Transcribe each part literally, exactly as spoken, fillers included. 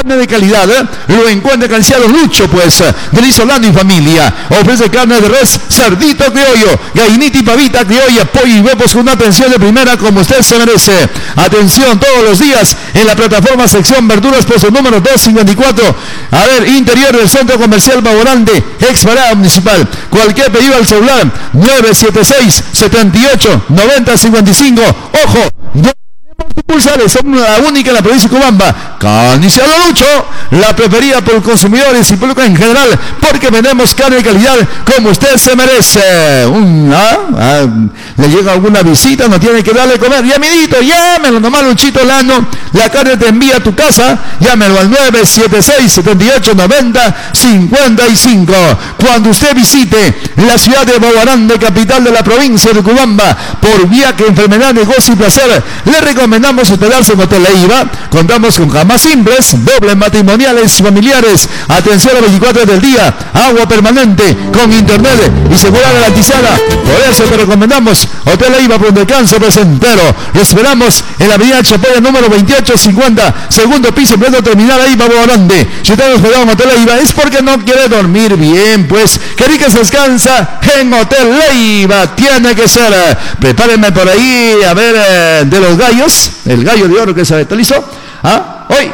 carne de calidad, ¿eh? Lo encuentra Carnicería Lucho, pues, de Luis Solano y familia. Ofrece carne de res, cerdito criollo, gallinita y pavita criolla, pollo y huevos con una atención de primera como usted se merece. Atención todos los días en la plataforma sección verduras, puesto número doscientos cincuenta y cuatro. A ver, interior del centro comercial Baborande, ex parada municipal. Cualquier pedido al celular nueve siete seis, siete ocho, nueve cero cinco cinco. Ojo, no sucursales, son la única en la provincia de Cobamba. Carnicería Lucho, la preferida por consumidores y público en general, porque vendemos carne de calidad como usted se merece. Un, ah, ah, le llega alguna visita, no tiene que darle comer. Ya, amiguito, llámelo nomás, Luchito Lano. La carne te envía a tu casa. Llámelo al nueve siete seis, siete ocho, nueve cero cinco cinco. Cuando usted visite la ciudad de Baguarande, capital de la provincia de Cobamba, por viaje, enfermedad, negocio y placer, le recomendamos hospedarse en Hotel Leiva. Contamos con camas simples, dobles matrimoniales, familiares, atención a las veinticuatro horas del día, agua permanente, con internet y seguridad garantizada. Por eso te recomendamos Hotel Leiva, por donde cáncer presentero. Lo esperamos en la avenida Chapoya número veintiocho cincuenta, segundo piso, pleno terminal ahí, Babo Grande. Si usted nos hospedado en Hotel Leiva es porque no quiere dormir bien, pues que rica se descansa en Hotel Leiva. Tiene que ser. Prepárenme por ahí, a ver, eh, de los gallos, el gallo de oro que se actualizó. ¿Ah? Hoy.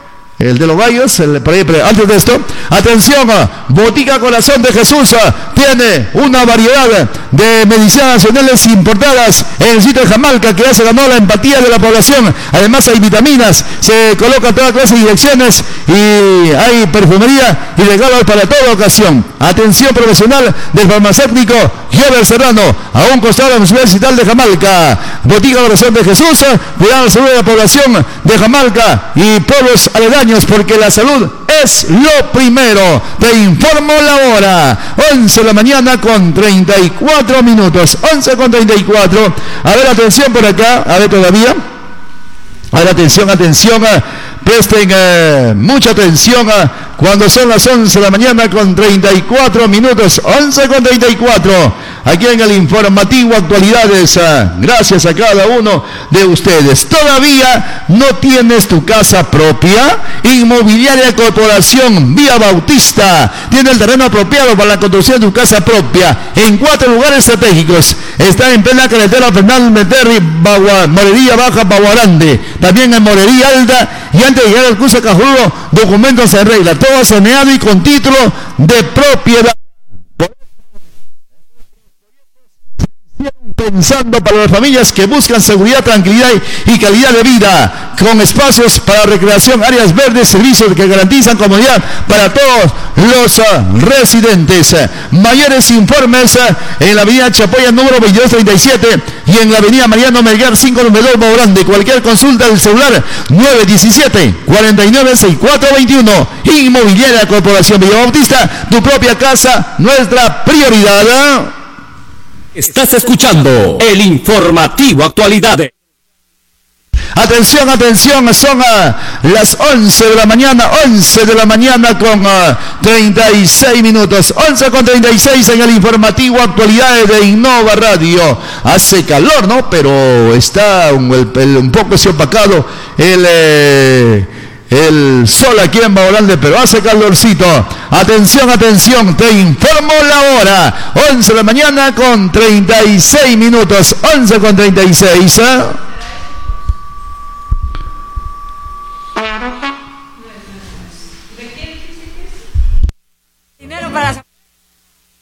El de los gallos, el, por ahí, antes de esto, atención, Botica Corazón de Jesús tiene una variedad de medicinas nacionales importadas en el sitio de Jamalca, que ya se ganó la empatía de la población. Además hay vitaminas, se coloca toda clase de inyecciones y hay perfumería y regalos para toda ocasión. Atención profesional del farmacéutico Gilbert Serrano, a un costado de la Universidad de Jamalca. Botica Corazón de Jesús, cuidando la salud de la población de Jamalca y pueblos aledaños, porque la salud es lo primero. Te informo la hora, once de la mañana con treinta y cuatro minutos, once con treinta y cuatro. A ver, atención por acá, a ver todavía. A ver, atención, atención, presten eh, mucha atención eh, cuando son las once de la mañana con treinta y cuatro minutos, once con treinta y cuatro. Aquí en el informativo Actualidades, eh, gracias a cada uno de ustedes. ¿Todavía no tienes tu casa propia? Inmobiliaria Corporación Vía Bautista tiene el terreno apropiado para la construcción de tu casa propia en cuatro lugares estratégicos. Está en plena carretera Fernando Meterri, Bagua, Morería Baja, Baguarande, también en Morería Alta, y antes de llegar al cruce Cajulo, documentos en regla, todo saneado y con título de propiedad. Pensando para las familias que buscan seguridad, tranquilidad y calidad de vida, con espacios para recreación, áreas verdes, servicios que garantizan comodidad para todos los uh, residentes. Mayores informes uh, en la avenida Chapoya número veintidós treinta y siete y en la avenida Mariano Melgar cinco noventa y dos Baurande. Cualquier consulta del celular nueve diecisiete, cuarenta y nueve, sesenta y cuatro veintiuno. Inmobiliaria Corporación Villa Bautista, tu propia casa, nuestra prioridad. Estás escuchando el informativo Actualidades. Atención, atención, son uh, las once de la mañana, once de la mañana con uh, treinta y seis minutos, once con treinta y seis en el informativo Actualidades de Innova Radio. Hace calor, ¿no? Pero está un, el, el, un poco se opacado el... Eh, el sol aquí en Baolande, pero hace calorcito. Atención, atención, te informo la hora, once de la mañana con treinta y seis minutos, once con treinta y seis. ¿eh? Dinero para